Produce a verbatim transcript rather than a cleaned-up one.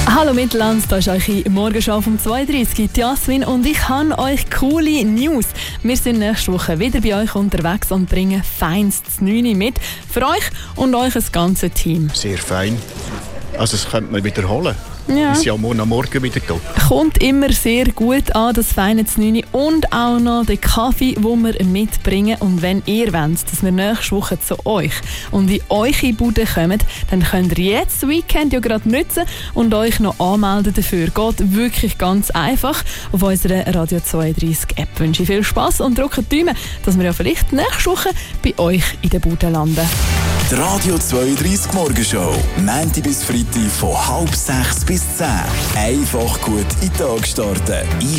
Hallo Mittelland, da ist eure Morgenschau um zwei Uhr dreißig, Jasmin, und ich habe euch coole News. Wir sind nächste Woche wieder bei euch unterwegs und bringen feinstes neun mit für euch und euch das ganze Team. Sehr fein. Also das könnte man wiederholen. Ja. Ist ja morgen am Morgen wieder da. Kommt immer sehr gut an, das feine Znüni und auch noch den Kaffee, den wir mitbringen. Und wenn ihr wollt, dass wir nächste Woche zu euch und in eure Bude kommen, dann könnt ihr jetzt das Weekend ja gerade nutzen und euch noch anmelden dafür. Geht wirklich ganz einfach auf unserer Radio zweiunddreißig App. Ich wünsche viel Spass und drückt die Daumen, dass wir ja vielleicht nächste Woche bei euch in der Bude landen. Die Radio zweiunddreißig Morgenshow. Montag bis Freitag von halb sechs bis zehn. Einfach gut in den Tag starten.